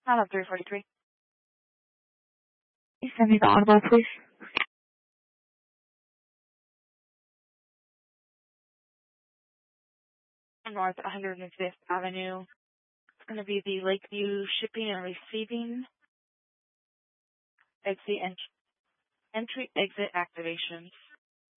Out of 343. Please send me the audible, please. North 105th Avenue. It's going to be the Lakeview Shipping and Receiving. It's the entry exit activation.